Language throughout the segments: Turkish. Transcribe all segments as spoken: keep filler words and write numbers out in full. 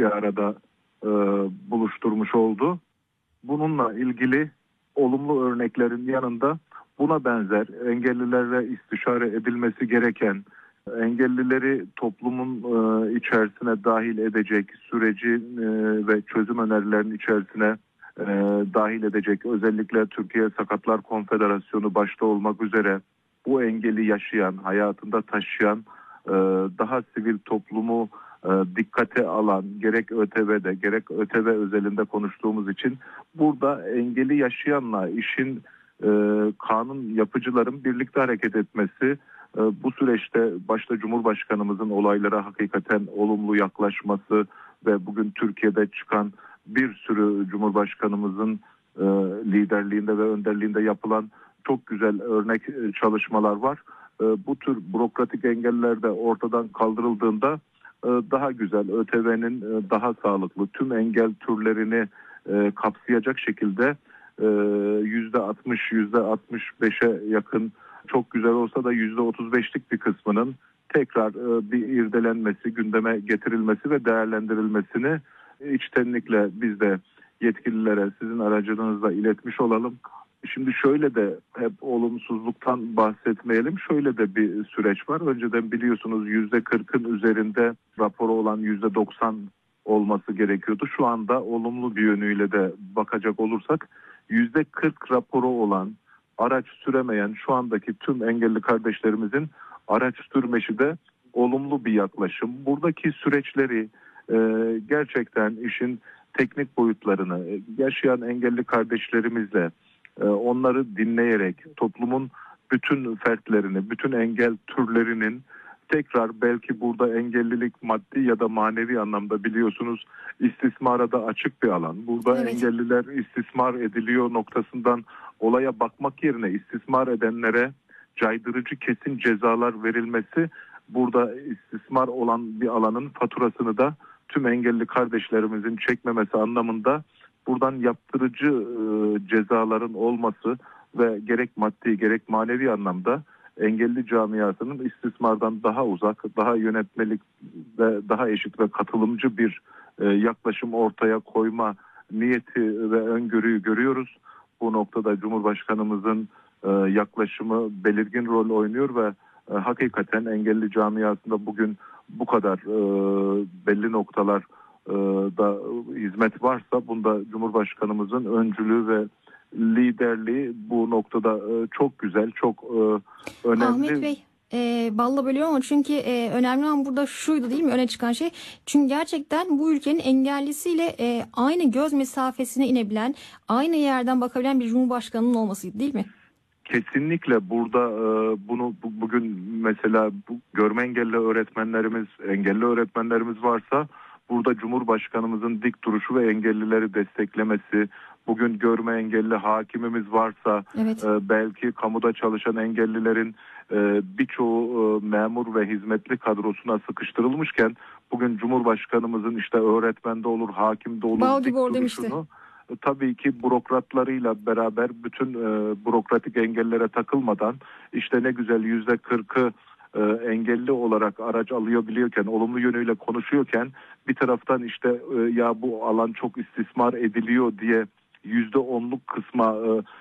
bir arada e, buluşturmuş oldu. Bununla ilgili olumlu örneklerin yanında buna benzer engellilerle istişare edilmesi gereken, engellileri toplumun e, içerisine dahil edecek süreci e, ve çözüm önerilerinin içerisine e, dahil edecek, özellikle Türkiye Sakatlar Konfederasyonu başta olmak üzere bu engeli yaşayan, hayatında taşıyan, e, daha sivil toplumu e, dikkate alan, gerek ÖTV'de gerek ÖTV özelinde konuştuğumuz için burada engeli yaşayanla işin e, kanun yapıcıların birlikte hareket etmesi, e, bu süreçte başta Cumhurbaşkanımızın olaylara hakikaten olumlu yaklaşması ve bugün Türkiye'de çıkan bir sürü Cumhurbaşkanımızın e, liderliğinde ve önderliğinde yapılan çok güzel örnek çalışmalar var. E, bu tür bürokratik engeller de ortadan kaldırıldığında e, daha güzel, ÖTV'nin e, daha sağlıklı, tüm engel türlerini e, kapsayacak şekilde e, yüzde altmış, yüzde altmış beşe yakın, çok güzel olsa da yüzde otuz beşlik bir kısmının tekrar e, bir irdelenmesi, gündeme getirilmesi ve değerlendirilmesini içtenlikle biz de yetkililere sizin aracılığınızla iletmiş olalım. Şimdi şöyle de hep olumsuzluktan bahsetmeyelim. Şöyle de bir süreç var. Önceden biliyorsunuz yüzde kırkın üzerinde raporu olan yüzde doksan olması gerekiyordu. Şu anda olumlu bir yönüyle de bakacak olursak yüzde kırk raporu olan, araç süremeyen şu andaki tüm engelli kardeşlerimizin araç sürmesi de olumlu bir yaklaşım. Buradaki süreçleri e, gerçekten işin teknik boyutlarını yaşayan engelli kardeşlerimizle e, onları dinleyerek toplumun bütün fertlerini, bütün engel türlerinin tekrar belki burada engellilik maddi ya da manevi anlamda biliyorsunuz istismara da açık bir alan. Burada evet. Engelliler istismar ediliyor noktasından olaya bakmak yerine istismar edenlere caydırıcı kesin cezalar verilmesi, burada istismar olan bir alanın faturasını da tüm engelli kardeşlerimizin çekmemesi anlamında buradan yaptırıcı e, cezaların olması ve gerek maddi gerek manevi anlamda engelli camiasının istismardan daha uzak, daha yönetmelik ve daha eşit ve katılımcı bir e, yaklaşım ortaya koyma niyeti ve öngörüyü görüyoruz. Bu noktada Cumhurbaşkanımızın e, yaklaşımı belirgin rol oynuyor ve e, hakikaten engelli camiasında bugün bu kadar e, belli noktalar e, da hizmet varsa bunda Cumhurbaşkanımızın öncülüğü ve liderliği bu noktada e, çok güzel, çok e, önemli. Ahmet Bey, e, balla bölüyorum ama çünkü e, önemli olan burada şuydu değil mi öne çıkan şey? Çünkü gerçekten bu ülkenin engellisiyle e, aynı göz mesafesine inebilen, aynı yerden bakabilen bir Cumhurbaşkanının olmasıydı değil mi? Kesinlikle burada e, bunu bu, bugün mesela bu, görme engelli öğretmenlerimiz, engelli öğretmenlerimiz varsa burada Cumhurbaşkanımızın dik duruşu ve engellileri desteklemesi, bugün görme engelli hakimimiz varsa evet. e, belki kamuda çalışan engellilerin e, birçoğu e, memur ve hizmetli kadrosuna sıkıştırılmışken bugün Cumhurbaşkanımızın işte öğretmende olur, hakimde olur, Bal dik gibi orada duruşunu e, tabii ki bürokratlarıyla beraber bütün e, bürokratik engellere takılmadan işte ne güzel yüzde kırkı e, engelli olarak araç alıyor biliyorken, olumlu yönüyle konuşuyorken bir taraftan işte e, ya bu alan çok istismar ediliyor diye yüzde onluk kısma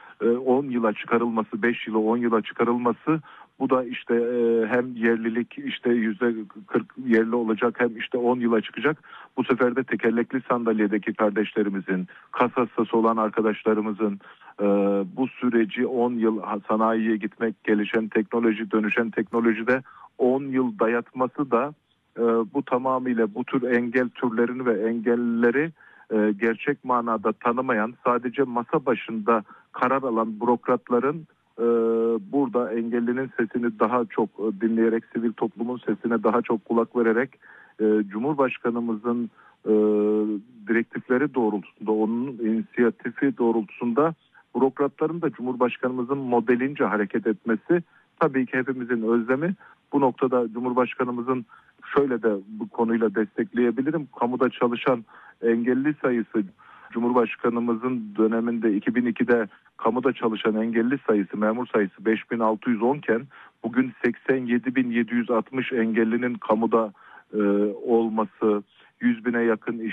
on yıla çıkarılması, beş yıla on yıla çıkarılması, bu da işte hem yerlilik işte yüzde kırk yerli olacak hem işte on yıla çıkacak. Bu sefer de tekerlekli sandalyedeki kardeşlerimizin, kas hastası olan arkadaşlarımızın bu süreci on yıl sanayiye gitmek, gelişen teknoloji, dönüşen teknolojide on yıl dayatması da bu tamamıyla bu tür engel türlerini ve engellileri gerçek manada tanımayan, sadece masa başında karar alan bürokratların e, burada engellinin sesini daha çok dinleyerek, sivil toplumun sesine daha çok kulak vererek e, Cumhurbaşkanımızın e, direktifleri doğrultusunda, onun inisiyatifi doğrultusunda bürokratların da Cumhurbaşkanımızın modelince hareket etmesi tabii ki hepimizin özlemi. Bu noktada Cumhurbaşkanımızın şöyle de bu konuyla destekleyebilirim. Kamuda çalışan engelli sayısı Cumhurbaşkanımızın döneminde iki bin ikide kamuda çalışan engelli sayısı, memur sayısı beş bin altı yüz on iken bugün seksen yedi bin yedi yüz altmış engellinin kamuda e, olması, yüz bine yakın iş